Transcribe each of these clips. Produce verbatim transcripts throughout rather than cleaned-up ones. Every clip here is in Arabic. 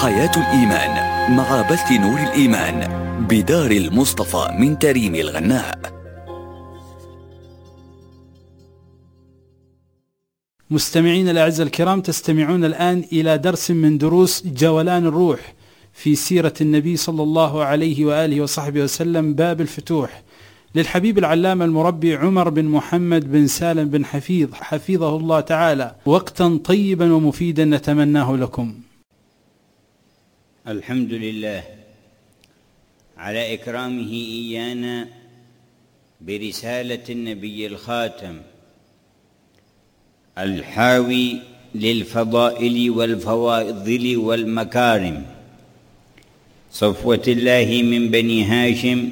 حياة الإيمان مع بث نور الإيمان بدار المصطفى من تريم الغناء. مستمعين الأعزاء الكرام، تستمعون الآن إلى درس من دروس جولان الروح في سيرة النبي صلى الله عليه وآله وصحبه وسلم، باب الفتوح، للحبيب العلامة المربي عمر بن محمد بن سالم بن حفيظ حفظه الله تعالى. وقتا طيبا ومفيدا نتمناه لكم. الحمد لله على إكرامه إيانا برسالة النبي الخاتم الحاوي للفضائل والفواضل والمكارم، صفوة الله من بني هاشم،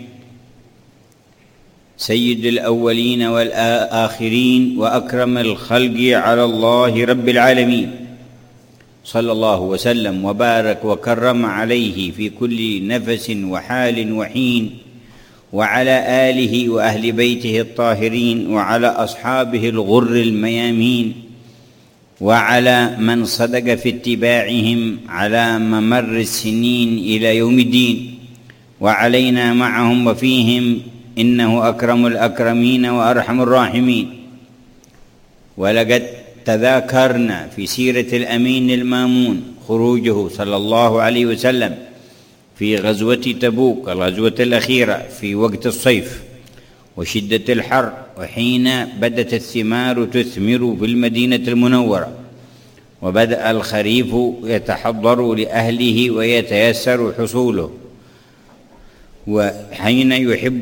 سيد الأولين والآخرين، وأكرم الخلق على الله رب العالمين، صلى الله وسلم وبارك وكرم عليه في كل نفس وحال وحين، وعلى آله وأهل بيته الطاهرين، وعلى أصحابه الغر الميامين، وعلى من صدق في اتباعهم على ممر السنين إلى يوم الدين، وعلينا معهم وفيهم، إنه أكرم الأكرمين وأرحم الراحمين. ولقد تذاكرنا في سيرة الأمين المامون خروجه صلى الله عليه وسلم في غزوة تبوك، الغزوة الأخيرة، في وقت الصيف وشدة الحر، وحين بدت الثمار تثمر في المدينة المنورة، وبدأ الخريف يتحضر لأهله ويتيسر حصوله، وحين يحب